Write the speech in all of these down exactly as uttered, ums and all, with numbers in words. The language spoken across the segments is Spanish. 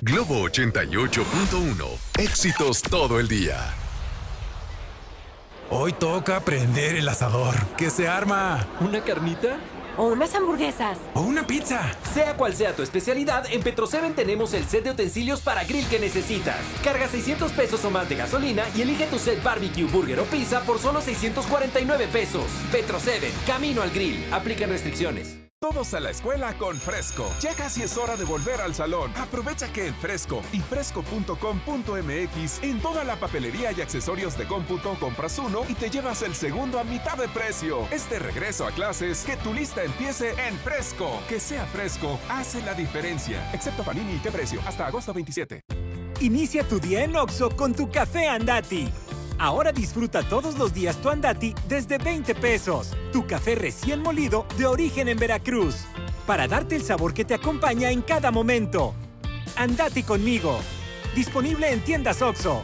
Globo ochenta y ocho punto uno. Éxitos todo el día. Hoy toca prender el asador. ¿Qué se arma? ¿Una carnita? O unas hamburguesas. O una pizza. Sea cual sea tu especialidad, en Petroseven tenemos el set de utensilios para grill que necesitas. Carga seiscientos pesos o más de gasolina y elige tu set barbecue, burger o pizza por solo seiscientos cuarenta y nueve pesos. Petroseven, camino al grill. Aplican restricciones. Todos a la escuela con Fresco. Ya casi es hora de volver al salón. Aprovecha que en Fresco y fresco punto com punto m x en toda la papelería y accesorios de cómputo compras uno y te llevas el segundo a mitad de precio. Este regreso a clases, que tu lista empiece en Fresco. Que sea Fresco, hace la diferencia. Excepto Panini, ¿qué precio? Hasta agosto veintisiete. Inicia tu día en Oxxo con tu café Andati. Ahora disfruta todos los días tu Andati desde veinte pesos. Tu café recién molido de origen en Veracruz. Para darte el sabor que te acompaña en cada momento. Andati conmigo. Disponible en tiendas Oxxo.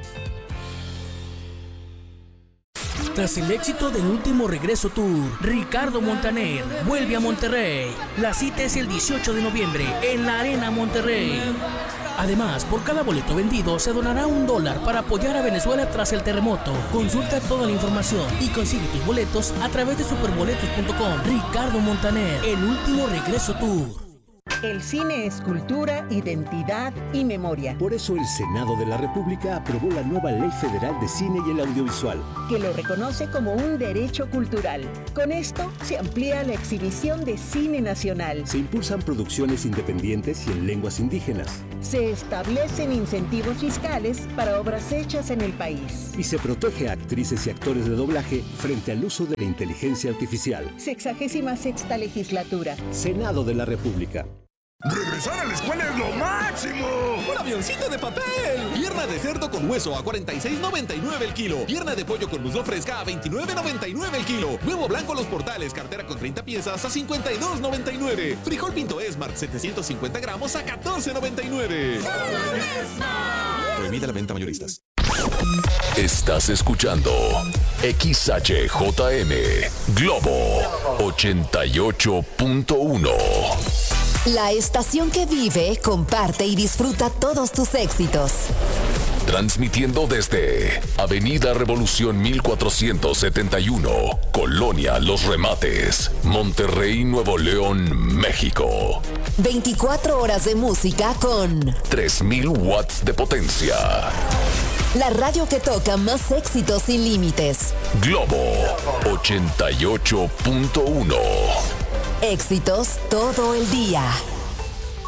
Tras el éxito del último Regreso Tour, Ricardo Montaner vuelve a Monterrey. La cita es el dieciocho de noviembre en la Arena Monterrey. Además, por cada boleto vendido se donará un dólar para apoyar a Venezuela tras el terremoto. Consulta toda la información y consigue tus boletos a través de superboletos punto com. Ricardo Montaner, el último Regreso Tour. El cine es cultura, identidad y memoria. Por eso el Senado de la República aprobó la nueva Ley Federal de Cine y el Audiovisual, que lo reconoce como un derecho cultural. Con esto se amplía la exhibición de cine nacional. Se impulsan producciones independientes y en lenguas indígenas. Se establecen incentivos fiscales para obras hechas en el país. Y se protege a actrices y actores de doblaje frente al uso de la inteligencia artificial. Sexagésima sexta legislatura. Senado de la República. ¡Regresar a la escuela es lo máximo! ¡Un avioncito de papel! Pierna de cerdo con hueso a cuarenta y seis noventa y nueve el kilo. Pierna de pollo con muslo fresca a veintinueve noventa y nueve el kilo. Huevo blanco Los Portales, cartera con treinta piezas a cincuenta y dos noventa y nueve. Frijol Pinto Esmart setecientos cincuenta gramos a catorce noventa y nueve. Prohibida la venta mayoristas. Estás escuchando X H J M Globo ochenta y ocho punto uno. La estación que vive, comparte y disfruta todos tus éxitos. Transmitiendo desde Avenida Revolución mil cuatrocientos setenta y uno, Colonia Los Remates, Monterrey, Nuevo León, México. veinticuatro horas de música con tres mil watts de potencia. La radio que toca más éxitos sin límites. Globo ochenta y ocho punto uno. Éxitos todo el día.